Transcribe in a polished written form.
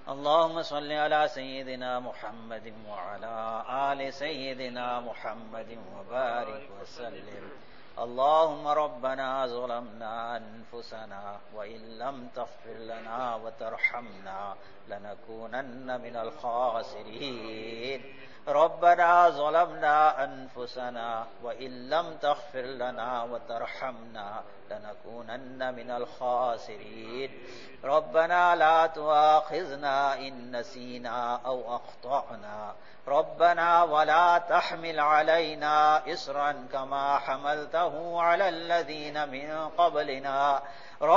अल्लाहुम्मा सल्लि अला सय्यिदिना मुहम्मदिन व अला आलि सय्यिदिना मुहम्मदिन व बारिक व सल्लिम। अल्लाहुम्मा रब्बना ज़लमना अनफुसना व इल्लम तग़फिर लना व तरहमना लनकूनन्न मिनल खासिरीन। रब्बना ज़लमना अनफुसना व इल्लम तग़फिर लना व तरहमना लनकूनन्न मिनल खासिरीन। रब्बना ला तुआखिज़ना इन नसीना औ अख़्तअना। रब्बना वला तहमिल अलैना इस्रन कमा हमलतहु अलल्लज़ीना मिन क़ब्लिना।